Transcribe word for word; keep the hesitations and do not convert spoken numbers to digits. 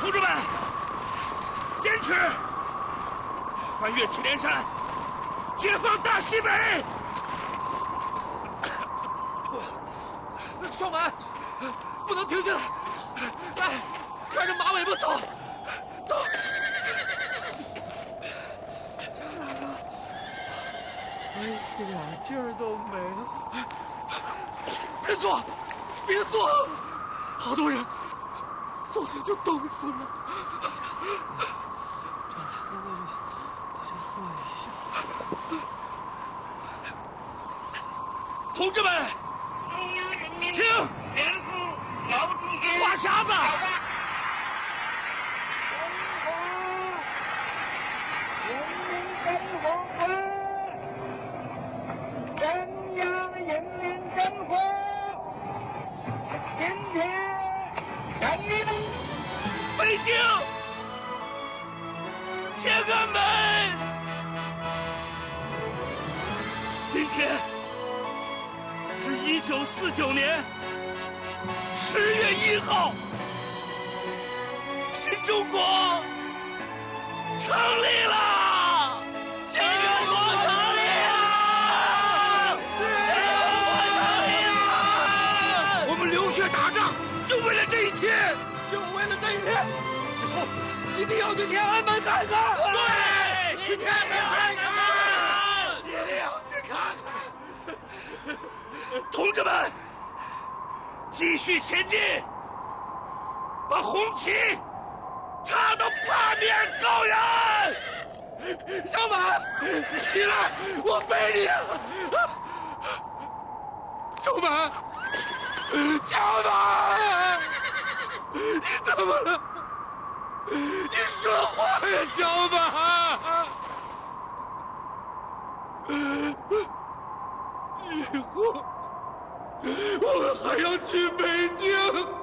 同志们，坚持！翻越祁连山，解放大西北！ 兄们，不能停下来！来，穿着马尾巴走，走！ 张大哥，我一点劲儿都没了。 别坐，别坐！好多人昨天就冻死了。 张大哥，我就我就坐一下。 同志们，听！话匣子！ 中央人民政府今天向你们北京天安门，今天是一九四九年十月一号，新中国成立了！新中国成立了！新中国成立了！我们流血打仗，就为了这一天， 就为了这一天，以后一定要去天安门看看。 对，去天安门看看， 一定要去看看。 同志们，继续前进，把红旗插到八面高原！ 小马，起来，我背你啊！小马，小马，你怎么了？你说话呀，小马！以后我们还要去北京。